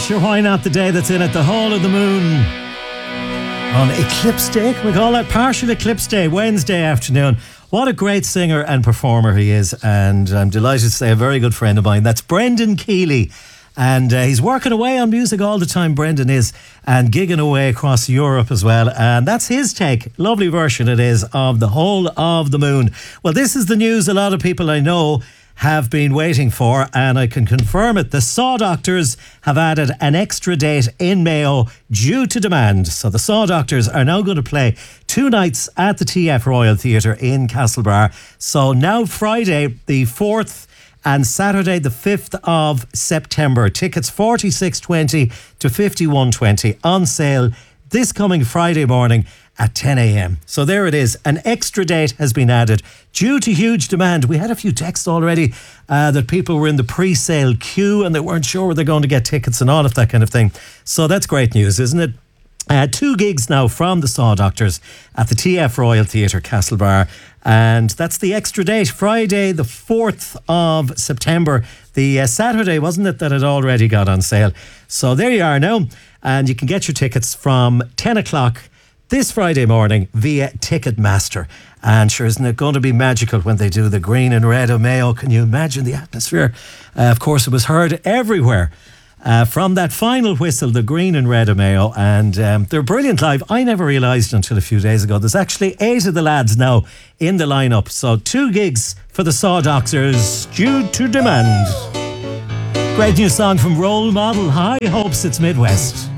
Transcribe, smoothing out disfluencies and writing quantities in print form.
Sure, why not the day that's in it? The whole of the moon on Eclipse Day. Can we call that partial Eclipse Day? Wednesday afternoon. What a great singer and performer he is. And I'm delighted to say a very good friend of mine. That's Brendan Keeley. And he's working away on music all the time, Brendan is, and gigging away across Europe as well. And that's his take. Lovely version it is of The Whole of the Moon. Well, this is the news a lot of people I know have been waiting for, and I can confirm it. The Saw Doctors have added an extra date in Mayo due to demand. So the Saw Doctors are now going to play 2 nights at the TF Royal Theatre in Castlebar. So now Friday the 4th and Saturday the 5th of September. Tickets 46.20 to 51.20 on sale this coming Friday morning at 10 a.m. So there it is. An extra date has been added due to huge demand. We had a few texts already that people were in the pre-sale queue and they weren't sure where they're going to get tickets and all of that kind of thing. So that's great news, isn't it? 2 gigs now from the Saw Doctors at the TF Royal Theatre, Castlebar. And that's the extra date, Friday the 4th of September. The Saturday, wasn't it, that it already got on sale? So there you are now. And you can get your tickets from 10 o'clock this Friday morning via Ticketmaster. And sure, isn't it going to be magical when they do the green and red of Mayo? Can you imagine the atmosphere? Of course, it was heard everywhere. From that final whistle, the green and red of Mayo, and they're brilliant live. I never realised until a few days ago there's actually 8 of the lads now in the lineup. So 2 gigs for the Saw Doctors due to demand. Great new song from Role Model. High Hopes, it's Midwest.